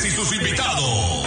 Fernández y sus invitados.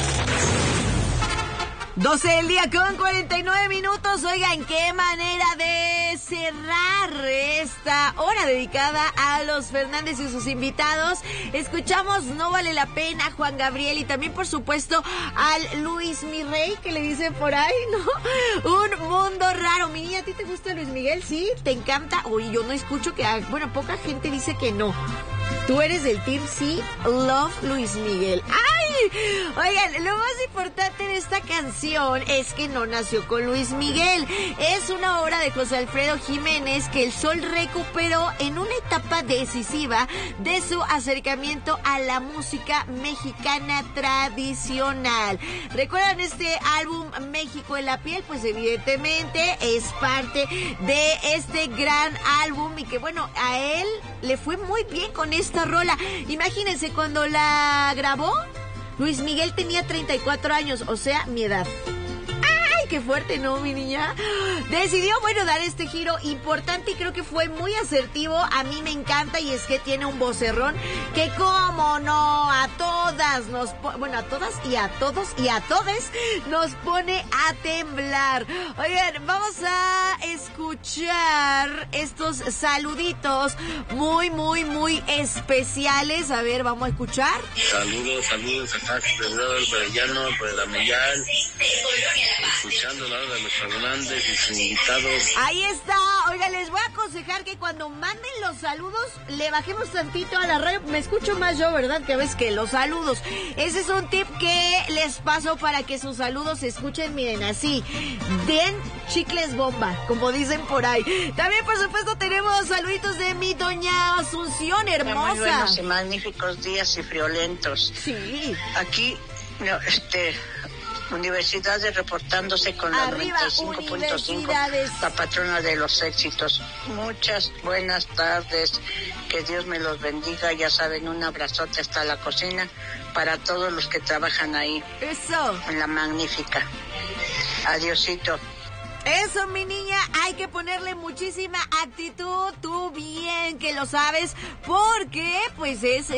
12 del día con 49 minutos. Oigan, qué manera de cerrar esta hora dedicada a los Fernández y sus invitados. Escuchamos No Vale la Pena, Juan Gabriel, y también, por supuesto, al Luis Miguel, que le dicen por ahí, ¿no? Un mundo raro. Mi niña, ¿a ti te gusta Luis Miguel? ¿Sí? ¿Te encanta? Uy, yo no escucho que... Bueno, poca gente dice que no. Tú eres del team sí, Love Luis Miguel. ¡Ay! Oigan, lo más importante de esta canción es que no nació con Luis Miguel. Es una obra de José Alfredo Jiménez que el Sol recuperó en una etapa decisiva de su acercamiento a la música mexicana tradicional. ¿Recuerdan este álbum México en la piel? Pues evidentemente es parte de este gran álbum y que bueno, a él le fue muy bien con esta rola. Imagínense, cuando la grabó, Luis Miguel tenía 34 años, o sea, mi edad. ¡Ay, qué fuerte, ¿no, mi niña? Decidió, bueno, dar este giro importante y creo que fue muy asertivo. A mí me encanta y es que tiene un vocerrón que, cómo no, a todas nos... Bueno, a todas y a todos y a todes nos pone a temblar. Oigan, vamos a escuchar estos saluditos muy, muy, muy especiales. A ver, vamos a escuchar. Saludos acá, por el llano, por el Ameyal, escuchando la hora de los Fernández y sus invitados. Ahí está. Oiga, les voy a aconsejar que cuando manden los saludos le bajemos tantito a la radio. Me escucho más yo, ¿verdad? Que ves que los saludos. Ese es un tip que les paso para que sus saludos se escuchen, miren, así. Den chicles bomba, como dicen por ahí. También, por supuesto, tenemos saluditos de mi doña Asunción, hermosa. Muy buenos y magníficos días y friolentos. Sí. Aquí, Universidades reportándose con la 95.5, la patrona de los éxitos. Muchas buenas tardes, que Dios me los bendiga. Ya saben, un abrazote hasta la cocina para todos los que trabajan ahí. Eso. En la magnífica. Adiosito. Eso, mi niña, hay que ponerle muchísima actitud, tú bien que lo sabes, porque pues es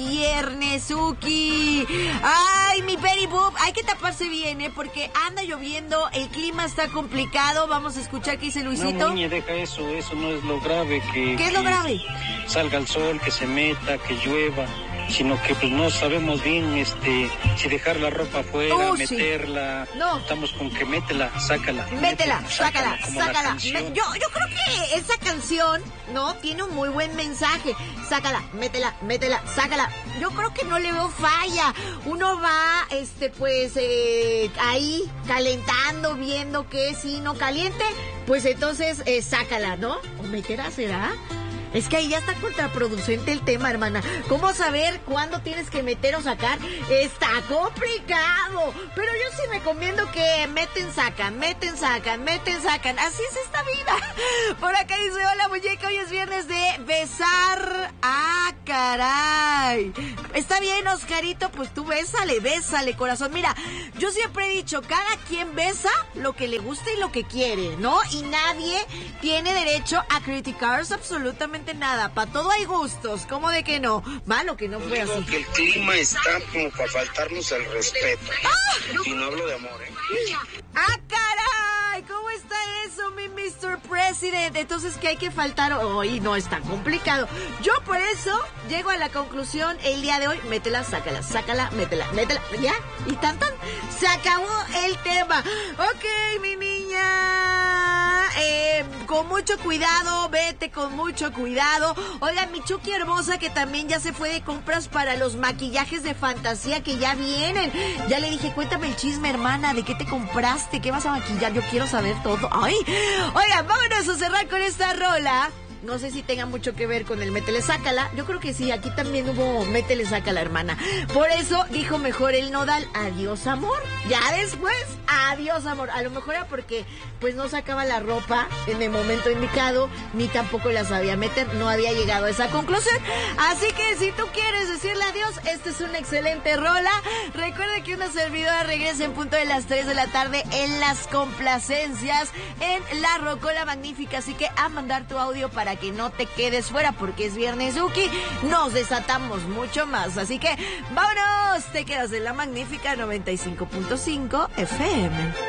viernesuki. Ay, mi Betty Boop, hay que taparse bien, porque anda lloviendo, el clima está complicado. Vamos a escuchar qué dice Luisito. No, niña, deja eso no es lo grave. ¿Qué es lo grave? Salga el sol, que se meta, que llueva, sino que pues no sabemos bien si dejar la ropa afuera, meterla. Sí. No. Estamos con que métela, sácala. Sácala. Yo creo que esa canción, ¿no? Tiene un muy buen mensaje. Sácala, métela, sácala. Yo creo que no le veo falla. Uno va, ahí calentando, viendo que si no caliente, pues entonces sácala, ¿no? ¿O meterá, será? Es que ahí ya está contraproducente el tema, hermana. ¿Cómo saber cuándo tienes que meter o sacar? Está complicado. Pero yo sí recomiendo que meten, sacan. Así es esta vida. Por acá dice, hola muñeca, hoy es viernes de besar. ¡Ah, caray! Está bien, Oscarito, pues tú bésale, corazón. Mira, yo siempre he dicho, cada quien besa lo que le gusta y lo que quiere, ¿no? Y nadie tiene derecho a criticarse absolutamente nada. Para todo hay gustos, ¿cómo de que no? Malo que no fue así. Que el clima está como para faltarnos el respeto. Y no hablo de amor, ¡Ah, caray! ¿Cómo está eso, mi Mr. President? Entonces, ¿qué hay que faltar hoy? No, está complicado. Yo por eso llego a la conclusión el día de hoy. Métela, sácala, métela. ¿Ya? Y tan. Se acabó el tema. Ok, mi niña. Con mucho cuidado, vete con mucho cuidado. Oiga, mi Chucky hermosa, que también ya se fue de compras para los maquillajes de fantasía que ya vienen. Ya le dije, cuéntame el chisme, hermana, ¿de qué te compraste? ¿Qué vas a maquillar? Yo quiero saber todo. Ay, oiga, vámonos a cerrar con esta rola. No sé si tenga mucho que ver con el métele, sácala. Yo creo que sí, aquí también hubo métele, sácala, hermana. Por eso dijo mejor el Nodal, adiós, amor. Ya después, adiós, amor. A lo mejor era porque pues no sacaba la ropa en el momento indicado, ni tampoco la sabía meter, no había llegado a esa conclusión. Así que si tú quieres decirle adiós, esta es una excelente rola. Recuerda que una servidora regresa en punto de las 3 de la tarde en las complacencias en La Rocola Magnífica. Así que a mandar tu audio para que no te quedes fuera porque es Viernesuki. Nos desatamos mucho más. Así que vámonos, te quedas en la magnífica 95.5 FM.